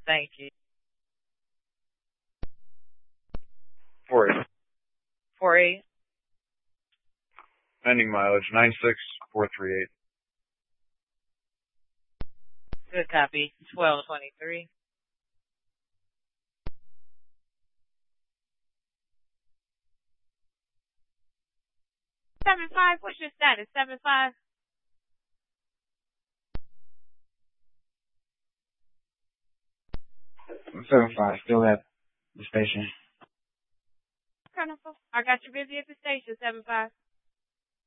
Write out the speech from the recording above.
Thank you. 48. 48. Pending mileage 96438. Good copy. 1223. 75. What's your status? 75. 75. Still at the station. I got you busy at the station. 75.